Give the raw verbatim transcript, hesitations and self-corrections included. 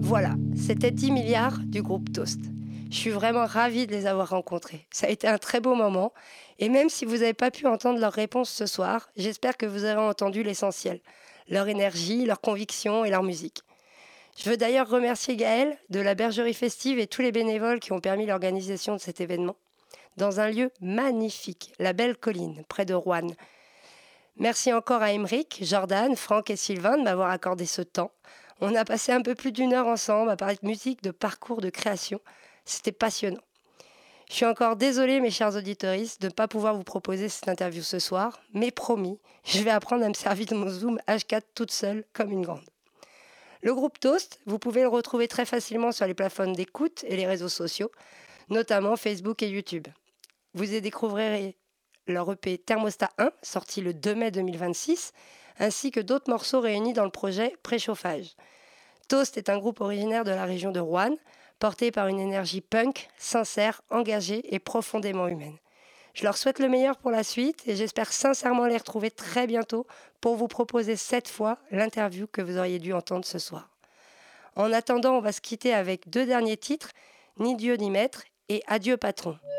Voilà, c'était dix milliards du groupe Toast. Je suis vraiment ravie de les avoir rencontrés. Ça a été un très beau moment. Et même si vous n'avez pas pu entendre leurs réponses ce soir, j'espère que vous aurez entendu l'essentiel. Leur énergie, leurs convictions et leur musique. Je veux d'ailleurs remercier Gaël de la Bergerie Festive et tous les bénévoles qui ont permis l'organisation de cet événement. Dans un lieu magnifique, la Belle Colline, près de Roanne. Merci encore à Émeric, Jordan, Franck et Sylvain de m'avoir accordé ce temps. On a passé un peu plus d'une heure ensemble à parler de musique, de parcours, de création. C'était passionnant. Je suis encore désolée, mes chers auditeuristes, de ne pas pouvoir vous proposer cette interview ce soir, mais promis, je vais apprendre à me servir de mon Zoom H quatre toute seule, comme une grande. Le groupe Toast, vous pouvez le retrouver très facilement sur les plateformes d'écoute et les réseaux sociaux, notamment Facebook et YouTube. Vous y découvrirez leur E P Thermostat un, sorti le deux mai deux mille vingt-six, ainsi que d'autres morceaux réunis dans le projet Préchauffage. Toast est un groupe originaire de la région de Roanne, porté par une énergie punk, sincère, engagée et profondément humaine. Je leur souhaite le meilleur pour la suite et j'espère sincèrement les retrouver très bientôt pour vous proposer cette fois l'interview que vous auriez dû entendre ce soir. En attendant, on va se quitter avec deux derniers titres, Ni Dieu ni Maître et Adieu Patron.